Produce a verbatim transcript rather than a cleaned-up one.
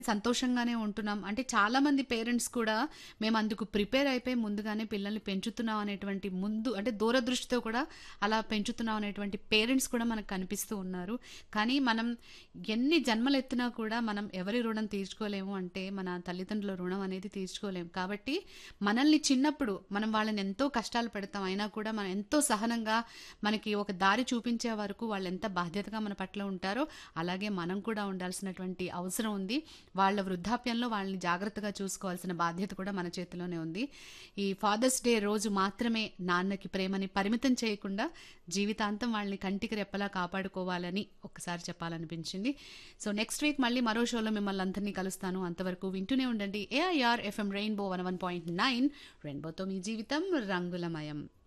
సంతోషంగానే ఉంటున్నాం. అంటే చాలామంది పేరెంట్స్ కూడా మేము అందుకు ప్రిపేర్ అయిపోయి ముందుగానే పిల్లల్ని పెంచుతున్నాం అనేటువంటి ముందు అంటే దూరదృష్టితో కూడా అలా పెంచుతున్నాం అనేటువంటి పేరెంట్స్ కూడా మనకు కనిపిస్తూ ఉన్నారు. కానీ మనం ఎన్ని జన్మలెత్తినా కూడా మనం ఎవరి రుణం తీర్చుకోలేము అంటే మన తల్లిదండ్రుల రుణం అనేది తీర్చుకోలేము. కాబట్టి మనల్ని చిన్నప్పుడు మనం వాళ్ళని ఎంతో కష్టాలు పెడతాం. అయినా కూడా మనం ఎంతో సహనంగా మనకి ఒక దారి చూపించే వరకు వాళ్ళు ఎంత బాధ్యతగా మన పట్ల ఉంటారో అలాగే మనం కూడా ఉండాల్సినటువంటి అవసరం ఉంది. వాళ్ళ వృద్ధాప్యంలో వాళ్ళని జాగ్రత్తగా చూసుకోవాల్సిన బాధ్యత కూడా మన చేతిలోనే ఉంది. ఈ ఫాదర్స్ డే రోజు మాత్రమే నాన్నకి ప్రేమని పరిమితం చేయకుండా జీవితాంతం వాళ్ళని కంటికి రెప్పలా కాపాడుకోవాలని ఒక్కసారి చెప్పాలనిపించింది. సో నెక్స్ట్ వీక్ మళ్ళీ మరో షోలో మిమ్మల్ని అందరినీ కలుస్తాను. అంతవరకు వింటూనే ఉండండి AIR FM rainbow one one point nine. రెయిన్బోతో మీ జీవితం రంగులమయం.